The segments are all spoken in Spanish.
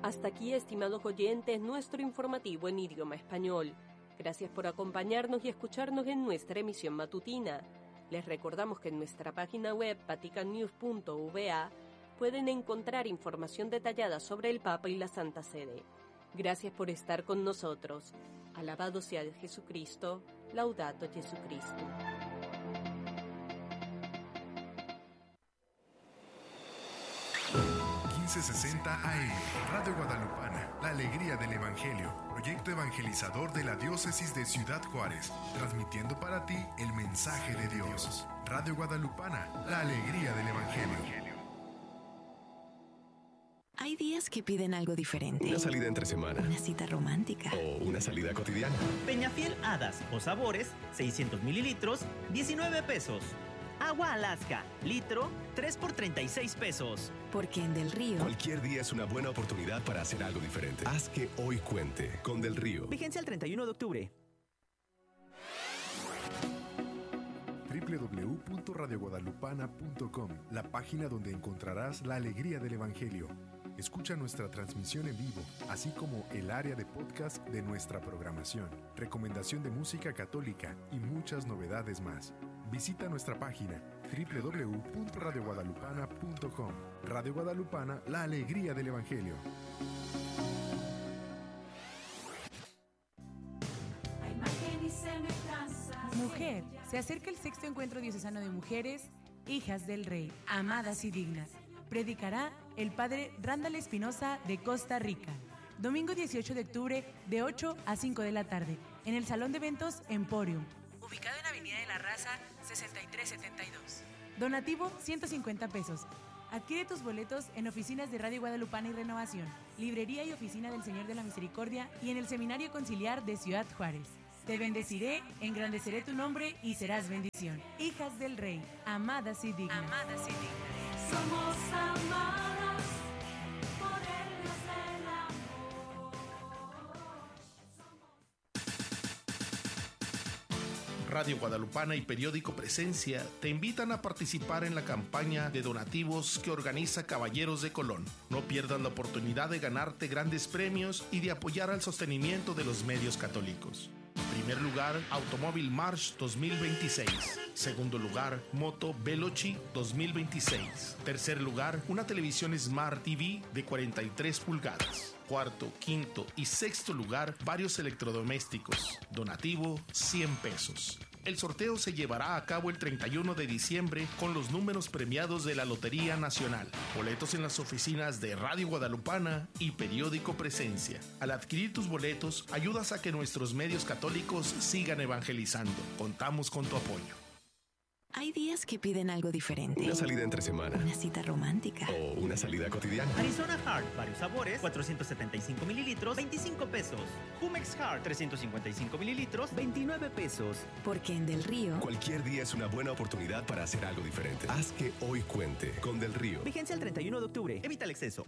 Hasta aquí, estimados oyentes, nuestro informativo en idioma español. Gracias por acompañarnos y escucharnos en nuestra emisión matutina. Les recordamos que en nuestra página web vaticannews.va pueden encontrar información detallada sobre el Papa y la Santa Sede. Gracias por estar con nosotros. Alabado sea Jesucristo. Laudato Jesucristo. AM, Radio Guadalupana, la alegría del Evangelio, proyecto evangelizador de la Diócesis de Ciudad Juárez, transmitiendo para ti el mensaje de Dios. Radio Guadalupana, la alegría del Evangelio. Hay días que piden algo diferente. Una salida entre semana. Una cita romántica. O una salida cotidiana. Peñafiel Hadas o Sabores, 600 mililitros, 19 pesos. Agua Alaska, litro, 3 por 36 pesos. Porque en Del Río... Cualquier día es una buena oportunidad para hacer algo diferente. Haz que hoy cuente con Del Río. Vigencia el 31 de octubre. www.radioguadalupana.com, la página donde encontrarás la alegría del Evangelio. Escucha nuestra transmisión en vivo, así como el área de podcast de nuestra programación, recomendación de música católica y muchas novedades más. Visita nuestra página www.radioguadalupana.com. Radio Guadalupana, la alegría del Evangelio. Mujer, se acerca el sexto encuentro diocesano de mujeres, hijas del Rey, amadas y dignas. Predicará el padre Randall Espinosa de Costa Rica. Domingo 18 de octubre de 8 a 5 de la tarde, en el Salón de Eventos Emporium, ubicado en Avenida de la Raza 6372. Donativo 150 pesos. Adquiere tus boletos en oficinas de Radio Guadalupana y Renovación, librería y oficina del Señor de la Misericordia y en el Seminario Conciliar de Ciudad Juárez. Te bendeciré, engrandeceré tu nombre y serás bendición. Hijas del Rey, amadas y dignas. Amadas y dignas. Somos amadas por el Dios del amor. Radio Guadalupana y Periódico Presencia te invitan a participar en la campaña de donativos que organiza Caballeros de Colón. No pierdas la oportunidad de ganarte grandes premios y de apoyar al sostenimiento de los medios católicos. Primer lugar, Automóvil March 2026. Segundo lugar, Moto Veloci 2026. Tercer lugar, una televisión Smart TV de 43 pulgadas. Cuarto, quinto y sexto lugar, varios electrodomésticos. Donativo, 100 pesos. El sorteo se llevará a cabo el 31 de diciembre con los números premiados de la Lotería Nacional. Boletos en las oficinas de Radio Guadalupana y Periódico Presencia. Al adquirir tus boletos, ayudas a que nuestros medios católicos sigan evangelizando. Contamos con tu apoyo. Hay días que piden algo diferente. Una salida entre semana. Una cita romántica. O una salida cotidiana. Arizona Hard, varios sabores, 475 mililitros, 25 pesos. Jumex Hard, 355 mililitros, 29 pesos. Porque en Del Río... Cualquier día es una buena oportunidad para hacer algo diferente. Haz que hoy cuente con Del Río. Vigencia el 31 de octubre. Evita el exceso.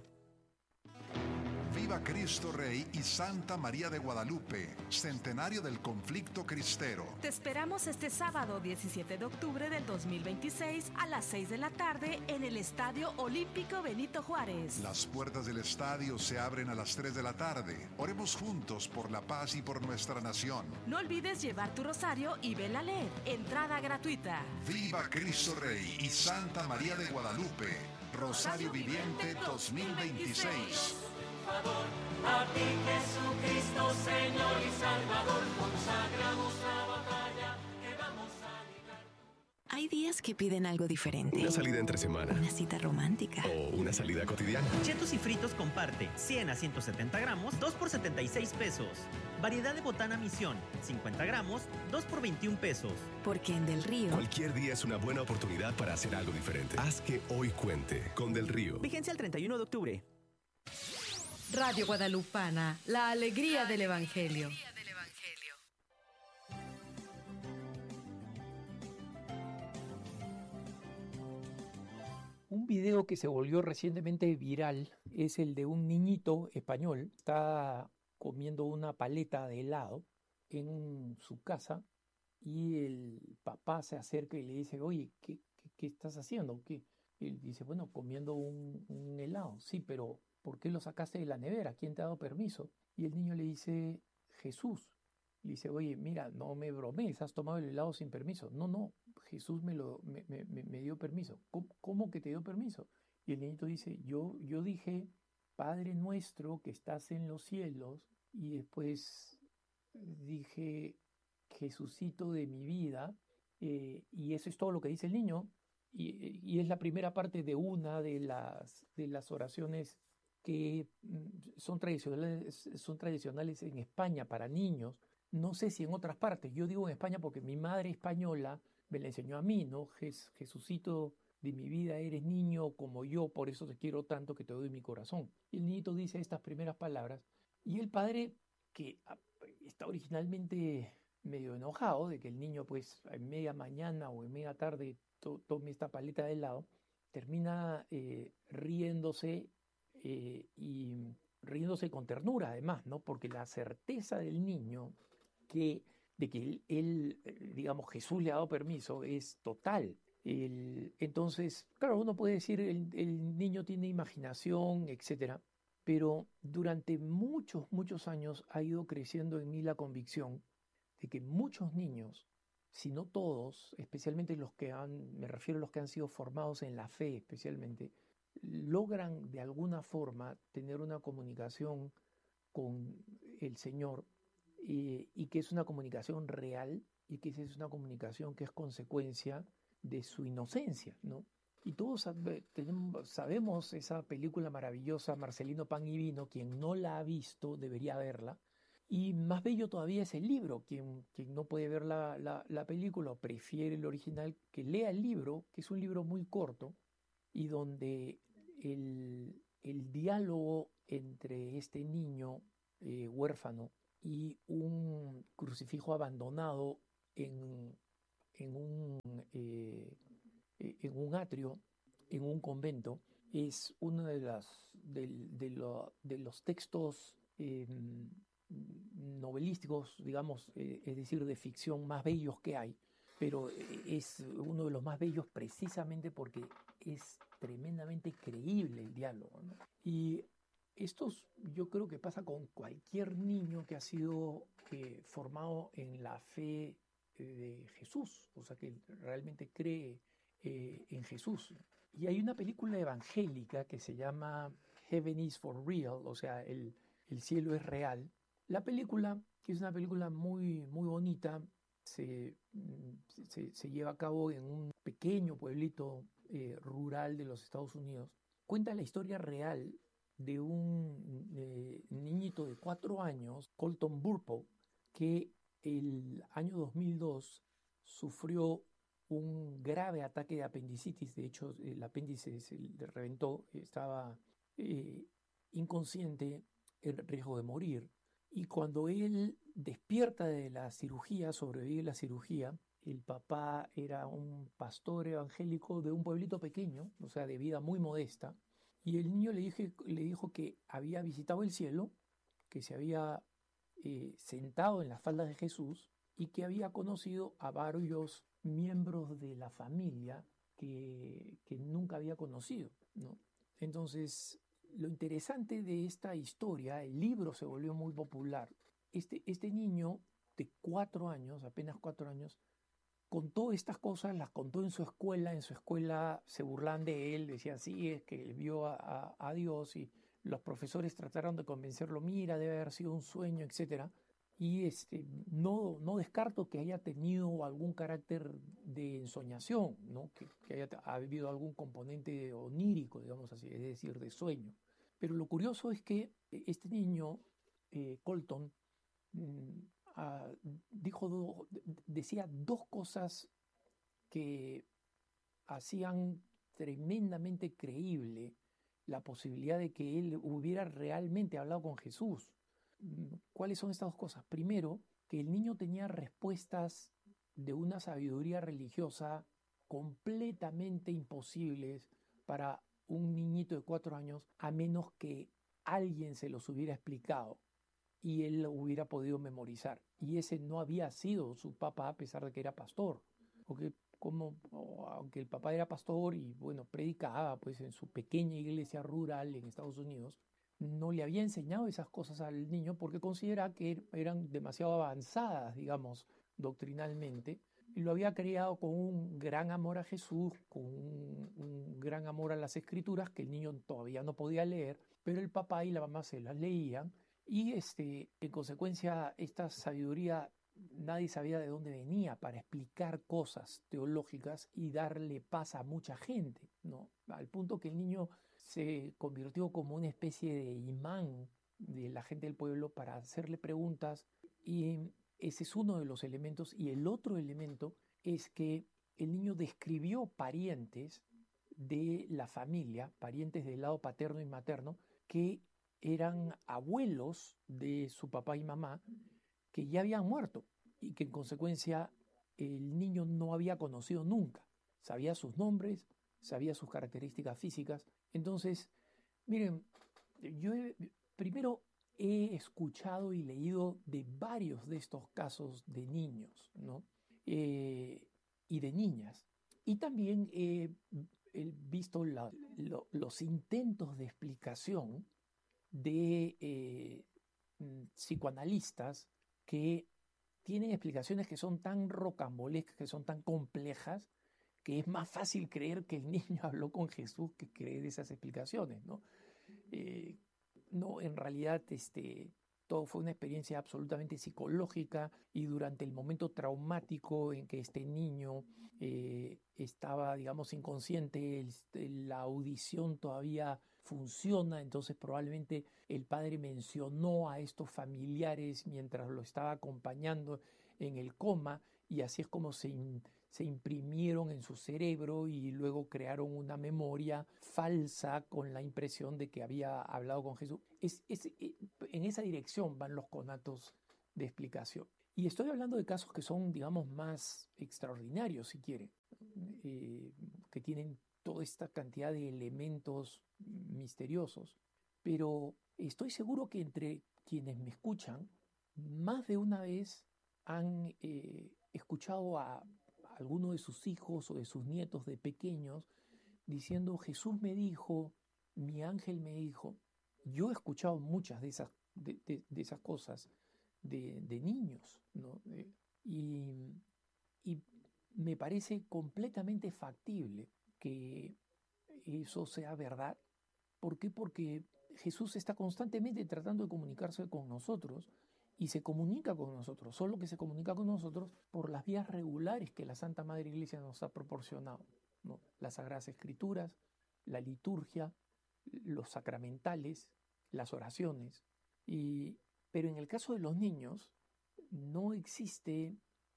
Viva Cristo Rey y Santa María de Guadalupe, centenario del conflicto cristero. Te esperamos este sábado 17 de octubre del 2026 a las 6 de la tarde en el Estadio Olímpico Benito Juárez. Las puertas del estadio se abren a las 3 de la tarde. Oremos juntos por la paz y por nuestra nación. No olvides llevar tu rosario y vela LED. Entrada gratuita. Viva Cristo Rey y Santa María de Guadalupe, Rosario Viviente 2026. A ti Jesucristo, Señor y Salvador, consagramos la batalla que vamos a librar. Hay días que piden algo diferente. Una salida entre semana. Una cita romántica. O una salida cotidiana. Chetos y fritos comparte, 100 a 170 gramos, 2 por 76 pesos. Variedad de botana Misión, 50 gramos, 2 por 21 pesos. Porque en Del Río... Cualquier día es una buena oportunidad para hacer algo diferente. Haz que hoy cuente con Del Río. Vigencia el 31 de octubre. Radio Guadalupana, la alegría del Evangelio. Un video que se volvió recientemente viral es el de un niñito español. Está comiendo una paleta de helado en su casa y el papá se acerca y le dice, oye, ¿qué estás haciendo? ¿Qué? Y él dice, bueno, comiendo un helado. Sí, pero ¿por qué lo sacaste de la nevera? ¿Quién te ha dado permiso? Y el niño le dice, Jesús. Le dice, oye, mira, no me bromees, has tomado el helado sin permiso. No, no, Jesús me dio permiso. ¿Cómo que te dio permiso? Y el niñito dice, yo dije, Padre nuestro que estás en los cielos, y después dije, Jesucito de mi vida, y eso es todo lo que dice el niño, y es la primera parte de una de las oraciones que son tradicionales en España para niños. No sé si en otras partes, yo digo en España porque mi madre española me la enseñó a mí, ¿no? Jesucito de mi vida, eres niño como yo, por eso te quiero tanto que te doy mi corazón. Y el niñito dice estas primeras palabras, y el padre, que está originalmente medio enojado de que el niño pues en media mañana o en media tarde tome esta paleta de helado, termina riéndose y riéndose con ternura además, ¿no? Porque la certeza del niño de que él, digamos, Jesús le ha dado permiso es total. Entonces, claro, uno puede decir el niño tiene imaginación, etcétera, pero durante muchos años ha ido creciendo en mí la convicción de que muchos niños, si no todos, especialmente me refiero a los que han sido formados en la fe especialmente, logran de alguna forma tener una comunicación con el Señor y que es una comunicación real y que es una comunicación que es consecuencia de su inocencia, ¿no? Y todos sabemos esa película maravillosa, Marcelino Pan y Vino. Quien no la ha visto debería verla. Y más bello todavía es el libro. Quien no puede ver la película o prefiere el original, que lea el libro, que es un libro muy corto y donde el diálogo entre este niño huérfano y un crucifijo abandonado en un atrio, en un convento, es uno de los textos novelísticos, digamos, es decir, de ficción más bellos que hay, pero es uno de los más bellos precisamente porque es tremendamente creíble el diálogo, ¿no? Y yo creo que pasa con cualquier niño que ha sido formado en la fe de Jesús, o sea, que realmente cree en Jesús. Y hay una película evangélica que se llama Heaven is for Real, o sea, el cielo es real. La película, que es una película muy, muy bonita, se lleva a cabo en un pequeño pueblito rural de los Estados Unidos. Cuenta la historia real de un niñito de 4 años, Colton Burpo, que el año 2002 sufrió un grave ataque de apendicitis. De hecho, el apéndice se le reventó, estaba inconsciente, en riesgo de morir. Y cuando él despierta de la cirugía, sobrevive la cirugía, el papá era un pastor evangélico de un pueblito pequeño, o sea, de vida muy modesta, y el niño le dijo que había visitado el cielo, que se había sentado en las faldas de Jesús y que había conocido a varios miembros de la familia que nunca había conocido, ¿no? Entonces, lo interesante de esta historia, el libro se volvió muy popular. Este niño de 4 años, apenas 4 años, contó estas cosas, las contó en su escuela se burlan de él, decían, sí, es que él vio a Dios, y los profesores trataron de convencerlo, mira, debe haber sido un sueño, etc. Y no descarto que haya tenido algún carácter de ensoñación, ¿no? que haya habido algún componente onírico, digamos así, es decir, de sueño. Pero lo curioso es que este niño, Colton, decía 2 cosas que hacían tremendamente creíble la posibilidad de que él hubiera realmente hablado con Jesús. ¿Cuáles son estas 2 cosas? Primero, que el niño tenía respuestas de una sabiduría religiosa completamente imposibles para un niñito de 4 años, a menos que alguien se los hubiera explicado y él lo hubiera podido memorizar. Y ese no había sido su papá, a pesar de que era pastor. Porque aunque el papá era pastor y bueno, predicaba pues en su pequeña iglesia rural en Estados Unidos, no le había enseñado esas cosas al niño porque consideraba que eran demasiado avanzadas, digamos, doctrinalmente, y lo había criado con un gran amor a Jesús, con un gran amor a las Escrituras, que el niño todavía no podía leer, pero el papá y la mamá se las leían, y en consecuencia esta sabiduría nadie sabía de dónde venía para explicar cosas teológicas y darle paz a mucha gente, ¿no? Al punto que el niño se convirtió como una especie de imán de la gente del pueblo para hacerle preguntas, y ese es uno de los elementos. Y el otro elemento es que el niño describió parientes de la familia, parientes del lado paterno y materno, que eran abuelos de su papá y mamá, que ya habían muerto y que en consecuencia el niño no había conocido nunca. Sabía sus nombres, sabía sus características físicas. Entonces, miren, primero he escuchado y leído de varios de estos casos de niños, ¿no? Y de niñas. Y también he visto los intentos de explicación de psicoanalistas que tienen explicaciones que son tan rocambolescas, que son tan complejas, que es más fácil creer que el niño habló con Jesús que creer esas explicaciones, ¿no? No, en realidad todo fue una experiencia absolutamente psicológica, y durante el momento traumático en que este niño estaba, digamos, inconsciente, la audición todavía funciona, entonces probablemente el padre mencionó a estos familiares mientras lo estaba acompañando en el coma, y así es como se imprimieron en su cerebro y luego crearon una memoria falsa con la impresión de que había hablado con Jesús. En esa dirección van los conatos de explicación. Y estoy hablando de casos que son, digamos, más extraordinarios, si quieren, que tienen toda esta cantidad de elementos misteriosos. Pero estoy seguro que entre quienes me escuchan, más de una vez han escuchado a alguno de sus hijos o de sus nietos de pequeños diciendo: Jesús me dijo, mi ángel me dijo. Yo he escuchado muchas de esas cosas de niños, ¿no? Y me parece completamente factible que eso sea verdad. ¿Por qué? Porque Jesús está constantemente tratando de comunicarse con nosotros, y se comunica con nosotros, solo que se comunica con nosotros por las vías regulares que la Santa Madre Iglesia nos ha proporcionado, ¿no? Las Sagradas Escrituras, la liturgia, los sacramentales, las oraciones. Pero en el caso de los niños no existe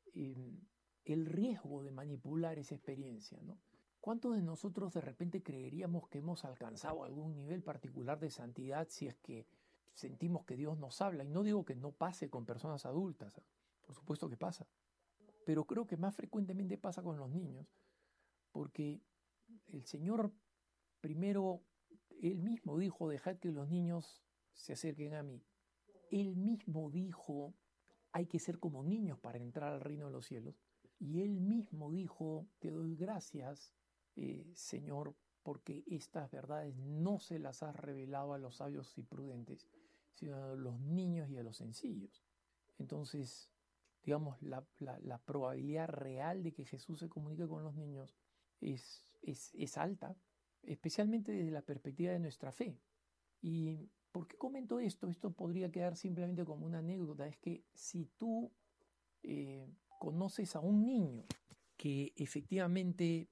el riesgo de manipular esa experiencia, ¿no? ¿Cuántos de nosotros de repente creeríamos que hemos alcanzado algún nivel particular de santidad si es que sentimos que Dios nos habla? Y no digo que no pase con personas adultas, por supuesto que pasa, pero creo que más frecuentemente pasa con los niños, porque el Señor primero, Él mismo dijo: dejad que los niños se acerquen a mí. Él mismo dijo: hay que ser como niños para entrar al reino de los cielos. Y Él mismo dijo: te doy gracias, Señor, porque estas verdades no se las has revelado a los sabios y prudentes, sino a los niños y a los sencillos. Entonces, digamos, la probabilidad real de que Jesús se comunique con los niños es alta, especialmente desde la perspectiva de nuestra fe. ¿Y por qué comento esto? Esto podría quedar simplemente como una anécdota. Es que si tú conoces a un niño que efectivamente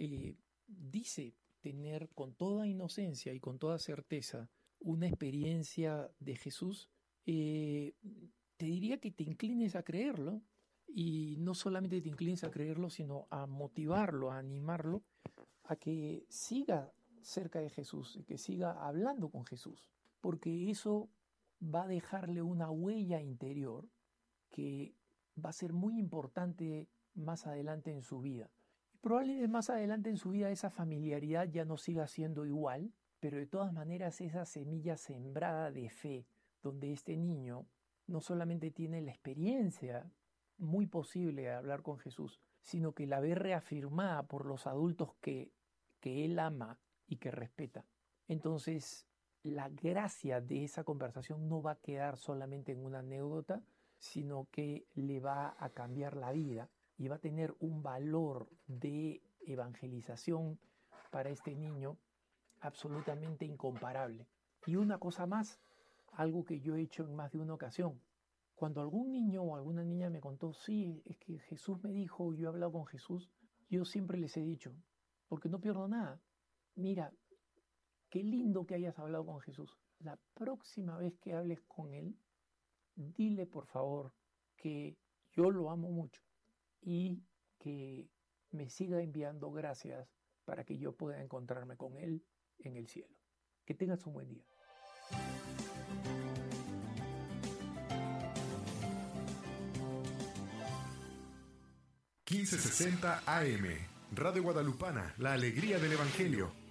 dice tener con toda inocencia y con toda certeza una experiencia de Jesús, te diría que te inclines a creerlo, y no solamente te inclines a creerlo, sino a motivarlo, a animarlo a que siga cerca de Jesús, que siga hablando con Jesús, porque eso va a dejarle una huella interior que va a ser muy importante más adelante en su vida. Y probablemente más adelante en su vida esa familiaridad ya no siga siendo igual, pero de todas maneras esa semilla sembrada de fe, donde este niño no solamente tiene la experiencia muy posible de hablar con Jesús, sino que la ve reafirmada por los adultos que él ama y que respeta. Entonces, la gracia de esa conversación no va a quedar solamente en una anécdota, sino que le va a cambiar la vida y va a tener un valor de evangelización para este niño absolutamente incomparable. Y una cosa más, algo que yo he hecho en más de una ocasión. Cuando algún niño o alguna niña me contó, sí, es que Jesús me dijo, yo he hablado con Jesús, yo siempre les he dicho, porque no pierdo nada. Mira, qué lindo que hayas hablado con Jesús. La próxima vez que hables con Él, dile por favor que yo lo amo mucho y que me siga enviando gracias para que yo pueda encontrarme con Él en el cielo. Que tengas un buen día. AM, Radio Guadalupana, la alegría del Evangelio.